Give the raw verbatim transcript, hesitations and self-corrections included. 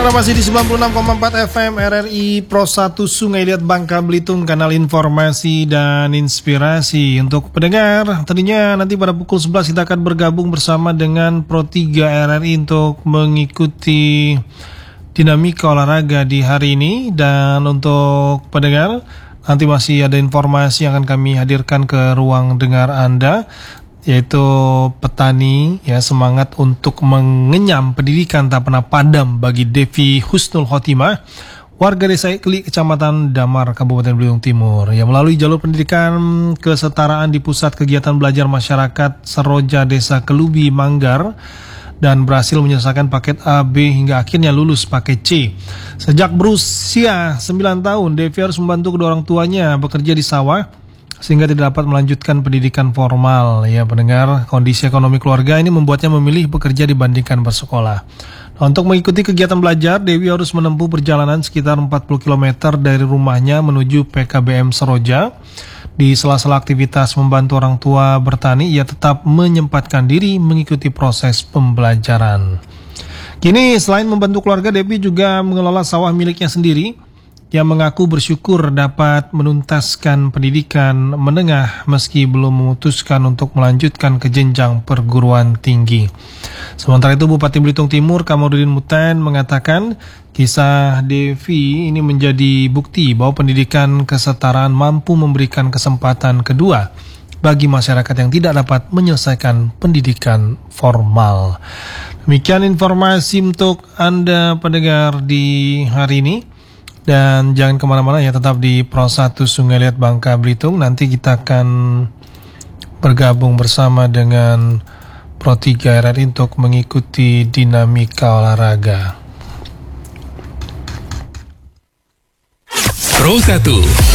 Anda masih di sembilan puluh enam koma empat F M R R I Pro satu Sungai Liat Bangka Belitung, kanal informasi dan inspirasi. Untuk pendengar, tadinya nanti pada pukul sebelas kita akan bergabung bersama dengan Pro tiga R R I untuk mengikuti dinamika olahraga di hari ini. Dan untuk pendengar, nanti masih ada informasi yang akan kami hadirkan ke ruang dengar Anda, yaitu petani ya semangat untuk mengenyam pendidikan tak pernah padam bagi Devi Husnul Khotimah, warga desa Ikli, Kecamatan Damar, Kabupaten Belitung Timur, yang melalui jalur pendidikan kesetaraan di Pusat Kegiatan Belajar Masyarakat Seroja Desa Kelubi, Manggar, dan berhasil menyelesaikan paket A, B hingga akhirnya lulus paket C. Sejak berusia sembilan tahun, Devi harus membantu kedua orang tuanya bekerja di sawah sehingga tidak dapat melanjutkan pendidikan formal. Ya pendengar, kondisi ekonomi keluarga ini membuatnya memilih bekerja dibandingkan bersekolah. Nah, untuk mengikuti kegiatan belajar, Dewi harus menempuh perjalanan sekitar empat puluh kilometer dari rumahnya menuju P K B M Seroja. Di sela-sela aktivitas membantu orang tua bertani, ia tetap menyempatkan diri mengikuti proses pembelajaran. Kini selain membantu keluarga, Devi juga mengelola sawah miliknya sendiri, yang mengaku bersyukur dapat menuntaskan pendidikan menengah meski belum memutuskan untuk melanjutkan ke jenjang perguruan tinggi. Sementara itu, Bupati Belitung Timur Kamarudin Mutaen mengatakan kisah Devi ini menjadi bukti bahwa pendidikan kesetaraan mampu memberikan kesempatan kedua bagi masyarakat yang tidak dapat menyelesaikan pendidikan formal. Demikian informasi untuk Anda pendengar di hari ini. Dan jangan kemana-mana ya, tetap di Pro satu Sungai Liat Bangka Belitung. Nanti kita akan bergabung bersama dengan Pro tiga R R I untuk mengikuti dinamika olahraga. Pro satu